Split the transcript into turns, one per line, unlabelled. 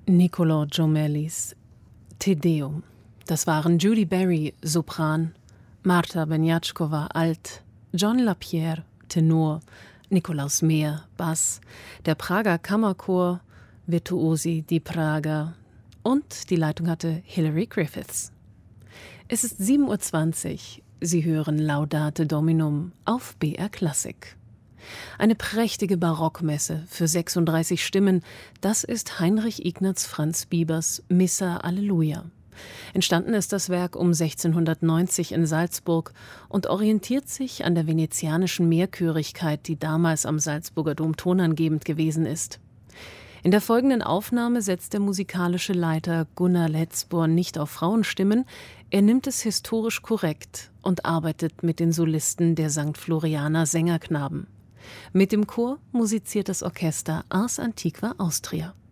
Niccolò Jommellis Te Deum. Das waren Judy Berry, Sopran, Marta Benjatschkova, Alt, John Lapierre, Tenor, Nikolaus Mehr, Bass, der Prager Kammerchor, Virtuosi di Praga und die Leitung hatte Hilary Griffiths. Es ist 7:20 Uhr. Sie hören Laudate Dominum auf BR Klassik. Eine prächtige Barockmesse für 36 Stimmen, das ist Heinrich Ignaz Franz Biebers Missa Alleluia. Entstanden ist das Werk um 1690 in Salzburg und orientiert sich an der venezianischen Mehrchörigkeit, die damals am Salzburger Dom tonangebend gewesen ist. In der folgenden Aufnahme setzt der musikalische Leiter Gunnar Letzborn nicht auf Frauenstimmen, er nimmt es historisch korrekt und arbeitet mit den Solisten der St. Florianer Sängerknaben. Mit dem Chor musiziert das Orchester Ars Antiqua Austria.